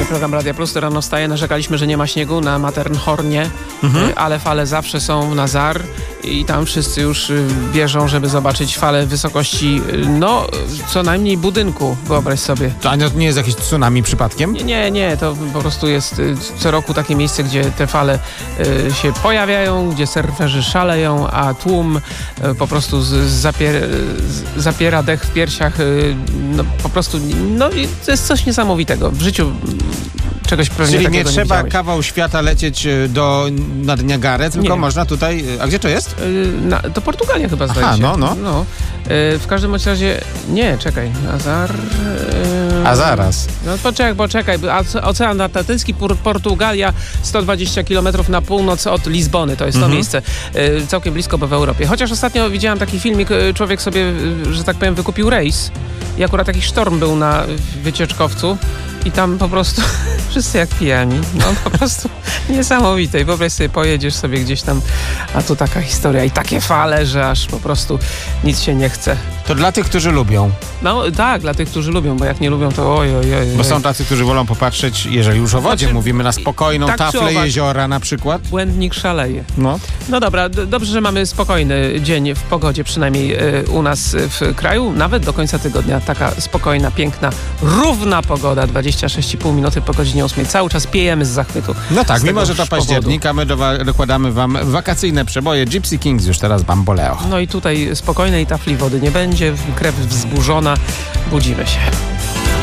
program Radia Plus. Rano wstaje, narzekaliśmy, że nie ma śniegu na Matterhornie, ale fale zawsze są na Zar i tam wszyscy już bieżą, żeby zobaczyć falę wysokości, no, co najmniej budynku, wyobraź sobie. To nie jest jakieś tsunami przypadkiem? Nie, to po prostu jest co roku takie miejsce, gdzie te fale się pojawiają, gdzie surferzy szaleją, a tłum po prostu zapiera dech w piersiach. No, po prostu, no i to jest coś niesamowitego. W życiu czegoś pewnie Czyli takiego nie trzeba widziałeś. kawał świata lecieć nad Niagarę, tylko można tutaj... A gdzie to jest? To Portugalia chyba, zdaje się. No. W każdym bądź razie... Nie, czekaj. Azar... A zaraz. No poczekaj. Ocean Atlantycki, Portugalia, 120 km na północ od Lizbony. To jest to miejsce. Całkiem blisko, bo w Europie. Chociaż ostatnio widziałam taki filmik, człowiek sobie, że tak powiem, wykupił rejs i akurat jakiś sztorm był na wycieczkowcu i tam po prostu wszyscy jak pijani. No po prostu niesamowite. I wyobraź sobie, pojedziesz sobie gdzieś tam, a tu taka historia i takie fale, że aż po prostu nic się nie chce. To dla tych, którzy lubią. No tak, dla tych, którzy lubią, bo jak nie lubią, to oj. Bo są tacy, którzy wolą popatrzeć, jeżeli już o wodzie mówimy, na spokojną tak taflę jeziora na przykład. Błędnik szaleje. No Dobra, dobrze, że mamy spokojny dzień w pogodzie, przynajmniej u nas w kraju. Nawet do końca tygodnia taka spokojna, piękna, równa pogoda. 26,5 minuty po godzinie 8. Cały czas piejemy z zachwytu. No tak, mimo że to październik, a my dokładamy wam wakacyjne przeboje. Gypsy Kings już teraz Bamboleo. No i tutaj spokojnej tafli wody nie będzie, krew wzburzona, budzimy się.